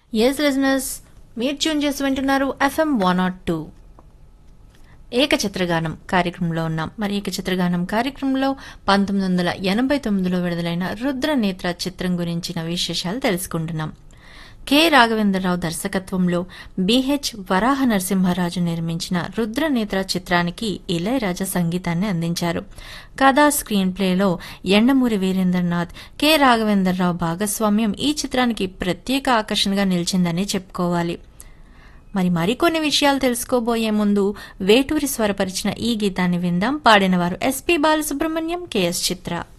Yes listeners, మీరు tune చేసి వింటున్నారు FM 102 ఏకచిత్రగానం కార్యక్రమంలో ఉన్నాం. మరి ఏకచిత్రగానం కార్యక్రమంలో 1989లో విడుదలైన రుద్రనేత్ర చిత్రం గురించిన విశేషాలు తెలుసుకుంటున్నాం. కె రాఘవేంద్రరావు దర్శకత్వంలో బిహెచ్ వరాహ నరసింహరాజు నిర్మించిన రుద్రనేత్ర చిత్రానికి ఇళయరాజా సంగీతాన్ని అందించారు. కథా స్క్రీన్ ప్లేలో ఎండమూరి వీరేంద్రనాథ్, కె రాఘవేంద్రరావు భాగస్వామ్యం ఈ చిత్రానికి ప్రత్యేక ఆకర్షణగా నిలిచిందని చెప్పుకోవాలి. మరికొన్ని విషయాలు తెలుసుకోబోయే ముందు వేటూరి స్వరపరిచిన ఈ గీతాన్ని విందాం. పాడినవారు ఎస్పి బాలసుబ్రహ్మణ్యం, కెఎస్ చిత్ర.